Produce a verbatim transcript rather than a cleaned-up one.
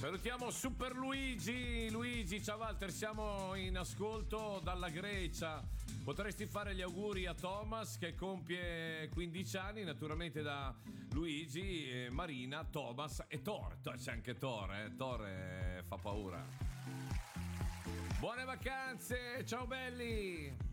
Salutiamo Super Luigi. Luigi, ciao Walter, siamo in ascolto dalla Grecia. Potresti fare gli auguri a Thomas che compie quindici anni, naturalmente da Luigi, eh, Marina, Thomas e Thor. C'è anche Thor, eh? Thor eh, fa paura. Buone vacanze, ciao belli!